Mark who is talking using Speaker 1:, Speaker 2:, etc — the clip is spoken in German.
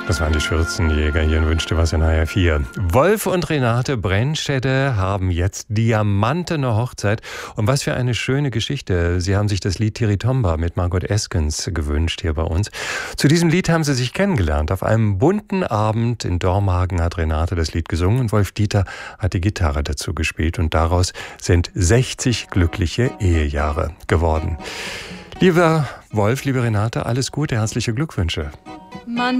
Speaker 1: Das waren die Schürzenjäger hier in Wünsch dir was in HR4. Wolf und Renate Brennstätte haben jetzt diamantene Hochzeit. Und was für eine schöne Geschichte. Sie haben sich das Lied Tiritomba mit Margot Eskens gewünscht hier bei uns. Zu diesem Lied haben sie sich kennengelernt. Auf einem bunten Abend in Dormagen hat Renate das Lied gesungen und Wolf Dieter hat die Gitarre dazu gespielt. Und daraus sind 60 glückliche Ehejahre geworden. Lieber Wolf, liebe Renate, alles Gute, herzliche Glückwünsche.